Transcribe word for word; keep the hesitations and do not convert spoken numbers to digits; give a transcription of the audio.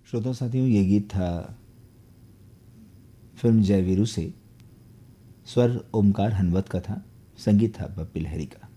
श्रोता साथियों, ये गीत था फिल्म जय वीरू से। स्वर ओमकार हनवत का था, संगीत था बप्पी लहरी का।